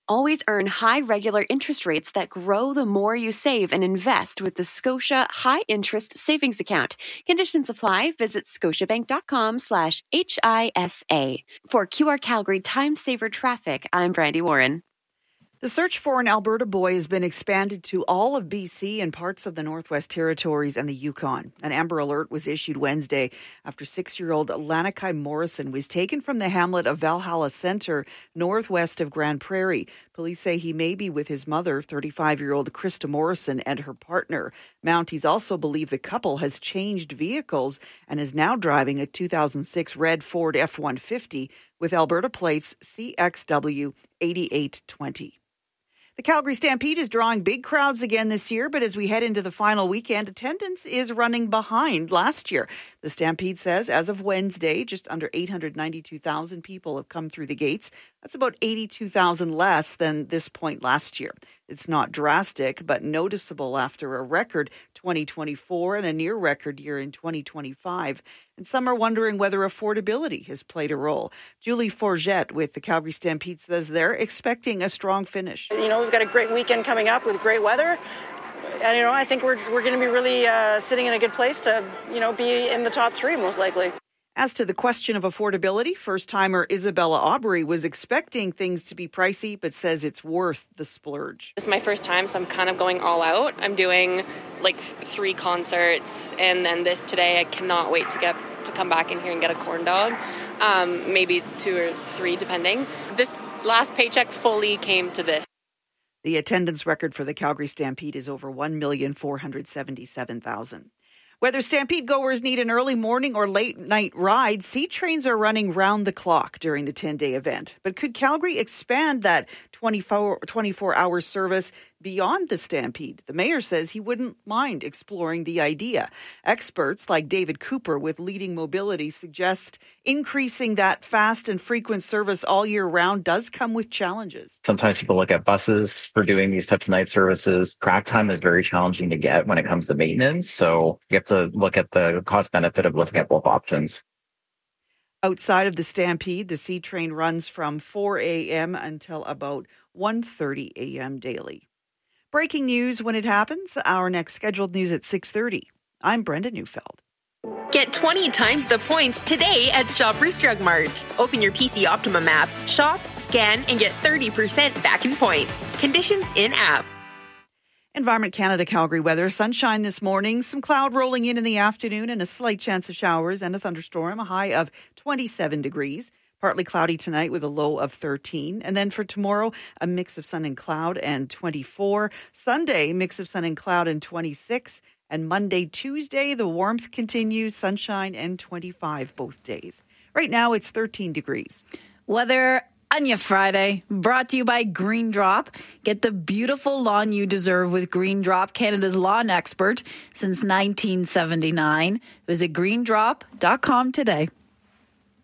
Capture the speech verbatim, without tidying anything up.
always earn high regular interest rates that grow the more you save and invest with the Scotia High Interest Savings Account. Conditions apply. Visit scotiabank.com slash HISA. For Q R Calgary Time Saver Traffic, I'm Brandy Warren. The search for an Alberta boy has been expanded to all of B C and parts of the Northwest Territories and the Yukon. An Amber Alert was issued Wednesday after six-year-old Lanakai Morrison was taken from the hamlet of Valhalla Centre, northwest of Grand Prairie. Police say he may be with his mother, thirty-five-year-old Krista Morrison, and her partner. Mounties also believe the couple has changed vehicles and is now driving a two thousand six red Ford F one fifty with Alberta plates C X W eighty-eight twenty. The Calgary Stampede is drawing big crowds again this year, but as we head into the final weekend, attendance is running behind last year. The Stampede says as of Wednesday, just under eight hundred ninety-two thousand people have come through the gates. That's about eighty-two thousand less than this point last year. It's not drastic, but noticeable after a record twenty twenty-four and a near record year in twenty twenty-five. And some are wondering whether affordability has played a role. Julie Forget with the Calgary Stampede says they're expecting a strong finish. You know, we've got a great weekend coming up with great weather. And, you know, I think we're we're going to be really uh, sitting in a good place to, you know, be in the top three most likely. As to the question of affordability, first-timer Isabella Aubry was expecting things to be pricey, but says it's worth the splurge. This is my first time, so I'm kind of going all out. I'm doing like three concerts, and then this today. I cannot wait to get to come back in here and get a corn dog, um, maybe two or three, depending. This last paycheck fully came to this. The attendance record for the Calgary Stampede is over one million four hundred seventy-seven thousand. Whether Stampede goers need an early morning or late night ride, C trains are running round the clock during the ten-day event. But could Calgary expand that twenty-four hour service beyond the Stampede? The mayor says he wouldn't mind exploring the idea. Experts like David Cooper with Leading Mobility suggest increasing that fast and frequent service all year round does come with challenges. Sometimes people look at buses for doing these types of night services. Crack time is very challenging to get when it comes to maintenance. So you have to look at the cost benefit of looking at both options. Outside of the Stampede, the C train runs from four a.m. until about one thirty a.m. daily. Breaking news when it happens. Our next scheduled news at six thirty. I'm Brenda Neufeld. Get twenty times the points today at Shoppers Drug Mart. Open your P C Optimum app, shop, scan, and get thirty percent back in points. Conditions in app. Environment Canada Calgary weather. Sunshine this morning, some cloud rolling in in the afternoon and a slight chance of showers and a thunderstorm, a high of twenty-seven degrees. Partly cloudy tonight with a low of thirteen. And then for tomorrow, a mix of sun and cloud and twenty-four. Sunday, mix of sun and cloud and twenty-six. And Monday, Tuesday, the warmth continues, sunshine and twenty-five both days. Right now, it's thirteen degrees. Weather on your Friday, brought to you by Green Drop. Get the beautiful lawn you deserve with Green Drop, Canada's lawn expert since nineteen seventy-nine. Visit green drop dot com today.